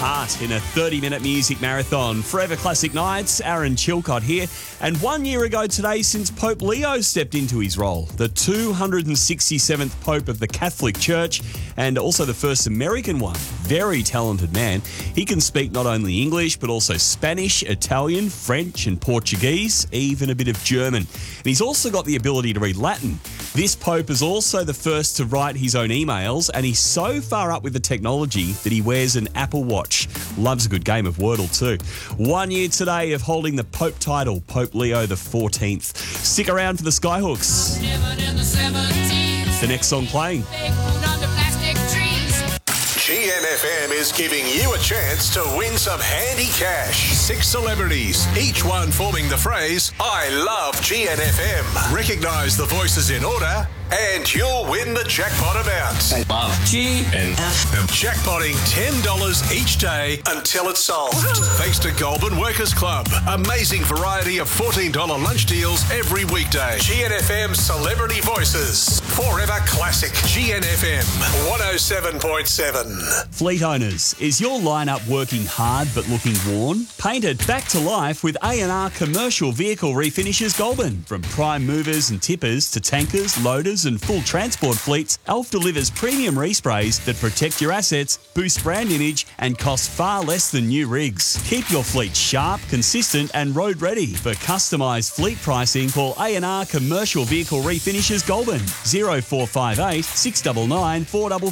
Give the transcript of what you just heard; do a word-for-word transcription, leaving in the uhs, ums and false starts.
Heart in a thirty-minute music marathon. Forever Classic Nights, Aaron Chilcott here. And one year ago today since Pope Leo stepped into his role, the two hundred sixty-seventh Pope of the Catholic Church and also the first American one. Very talented man. He can speak not only English but also Spanish, Italian, French and Portuguese, even a bit of German. And he's also got the ability to read Latin. This Pope is also the first to write his own emails, and he's so far up with the technology that he wears an Apple Watch. Loves a good game of Wordle too. One year today of holding the Pope title, Pope Leo the fourteenth. Stick around for the Skyhooks. The next song playing. G M F M is giving you a chance to win some handy cash. Six celebrities, each one forming the phrase, I love G M F M. Recognise the voices in order and you'll win the jackpot amount. I love G M F M. Jackpotting ten dollars each day until it's solved. Thanks to Goulburn Workers Club. Amazing variety of fourteen dollars lunch deals every weekday. G N F M Celebrity Voices. Forever Classic. G N F M one oh seven point seven. Fleet owners, is your lineup working hard but looking worn? Paint it back to life with A and R Commercial Vehicle Refinishes Goulburn. From prime movers and tippers to tankers, loaders and full transport fleets, Alf delivers premium resprays that protect your assets, boost brand image and cost far less than new rigs. Keep your fleet sharp, consistent and road ready. For customised fleet pricing, call A and R Commercial Vehicle Refinishes Goulburn, oh four five eight, six nine nine, four four four.